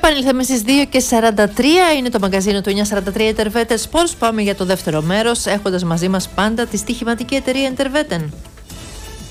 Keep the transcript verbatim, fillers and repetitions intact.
Επανήλθαμε στις δύο και σαράντα τρία, είναι το μαγκαζίνο του εννιακόσια σαράντα τρία Intervetten Sports. Πάμε για το δεύτερο μέρος, έχοντας μαζί μας πάντα τη στοιχηματική εταιρεία Intervetten.